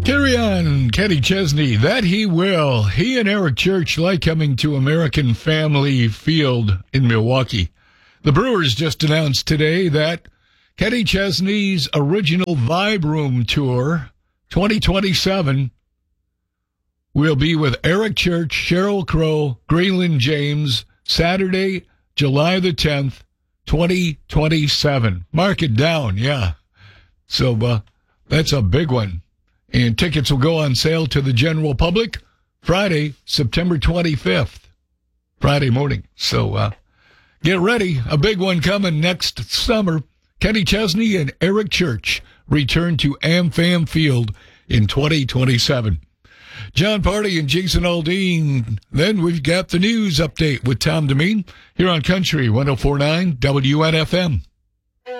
Carry on, Kenny Chesney. That he will. He and Eric Church like coming to American Family Field in Milwaukee. The Brewers just announced today that Kenny Chesney's original Vibe Room Tour 2027 will be with Eric Church, Sheryl Crow, Greenland James, Saturday, July the 10th, 2027. Mark it down, yeah. So that's a big one. And tickets will go on sale to the general public Friday, September 25th, Friday morning. So get ready. A big one coming next summer. Kenny Chesney and Eric Church return to AmFam Field in 2027. John Party and Jason Aldean. Then we've got the news update with Tom Demeen here on Country 104.9 WNFM.